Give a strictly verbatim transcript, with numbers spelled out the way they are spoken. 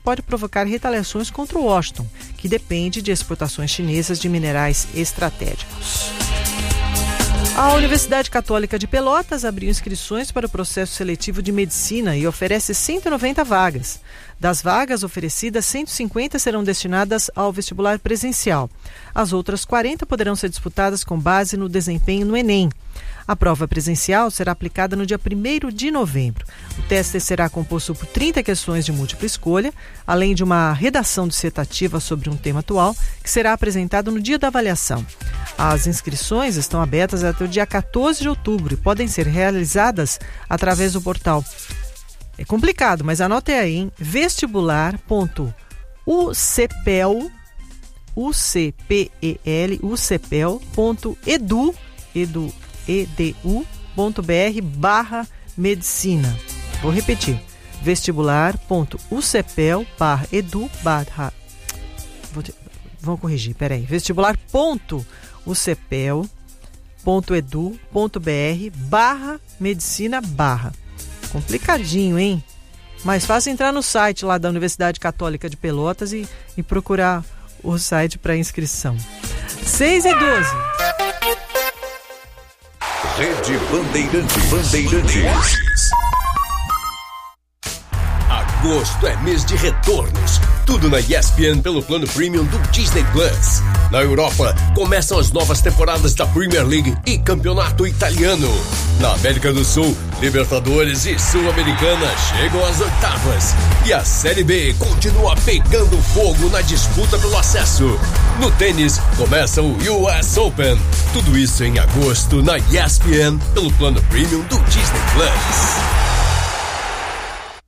pode provocar retaliações contra o Washington, que depende de exportações chinesas de minerais estratégicos. A Universidade Católica de Pelotas abriu inscrições para o processo seletivo de medicina e oferece cento e noventa vagas. Das vagas oferecidas, cento e cinquenta serão destinadas ao vestibular presencial. As outras quarenta poderão ser disputadas com base no desempenho no Enem. A prova presencial será aplicada no dia primeiro de novembro. O teste será composto por trinta questões de múltipla escolha, além de uma redação dissertativa sobre um tema atual, que será apresentado no dia da avaliação. As inscrições estão abertas até o dia quatorze de outubro e podem ser realizadas através do portal. É complicado, mas anote aí, hein? vestibular ponto u c p e l, U C P E L, U C P E L ponto edu, edu, edu.br barra medicina. Vou repetir, vestibular ponto u c p e l barra edu barra, vamos corrigir, peraí, vestibular ponto u c p e l ponto edu ponto b r barra medicina barra. Complicadinho, hein? Mais fácil entrar no site lá da Universidade Católica de Pelotas e, e procurar o site para inscrição. seis e doze. Rede Bandeirantes. Bandeirantes. Agosto é mês de retornos. Tudo na E S P N pelo plano premium do Disney Plus. Na Europa, começam as novas temporadas da Premier League e Campeonato Italiano. Na América do Sul, Libertadores e Sul-Americana chegam às oitavas. E a Série B continua pegando fogo na disputa pelo acesso. No tênis, começa o U S Open. Tudo isso em agosto na E S P N pelo plano premium do Disney Plus.